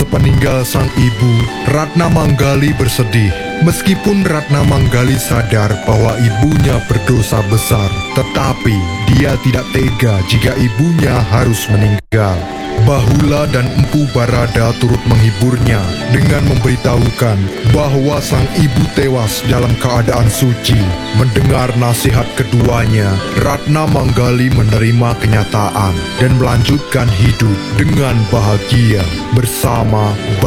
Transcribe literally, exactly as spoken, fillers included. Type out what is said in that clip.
sepeninggal sang ibu, Ratna Manggali bersedih. Meskipun Ratna Manggali sadar bahwa ibunya berdosa besar, tetapi dia tidak tega jika ibunya harus meninggal. Bahula dan Empu Barada turut menghiburnya dengan memberitahukan bahwa sang ibu tewas dalam keadaan suci. Mendengar nasihat keduanya, Ratna Manggali menerima kenyataan dan melanjutkan hidup dengan bahagia bersama